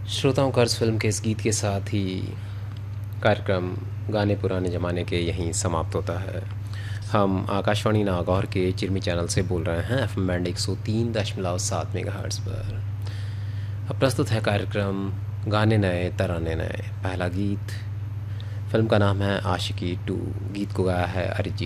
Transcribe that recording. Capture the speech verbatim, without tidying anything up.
श्रोताओं का अर्ज फिल्म के इस गीत के साथ ही कार्यक्रम गाने पुराने ज़माने के यहीं समाप्त होता है। हम आकाशवाणी नागौर के चिरमी चैनल से बोल रहे हैं एफ एम बैंड एक सौ तीन दशमलव सात मेगा हर्ट्ज़ पर। अब प्रस्तुत है कार्यक्रम गाने नए तराने नए। पहला गीत, फिल्म का नाम है आशिकी टू। गीत को गाया है अरिजीत